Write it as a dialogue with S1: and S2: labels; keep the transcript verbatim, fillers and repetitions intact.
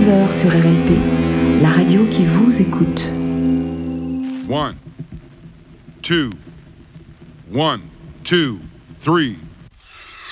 S1: heures sur R L P, la radio qui vous écoute.
S2: One, two, one, two, three.